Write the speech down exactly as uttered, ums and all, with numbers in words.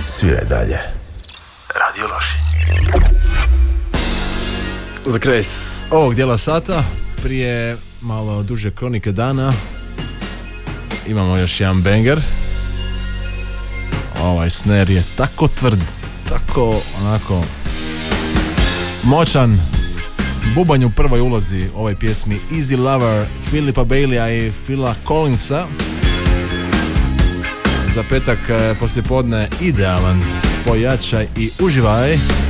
Sviraj dalje. Radio Lošinj. Za kraj ovog dijela sata, prije malo duže kronike dana, imamo još jedan banger. Ovaj snare je tako tvrd, tako onako moćan. Bubanj u prvoj ulozi ovoj pjesmi Easy Lover Philippa Baileya i Phila Collinsa. Za petak poslijepodne idealan, pojačaj i uživaj.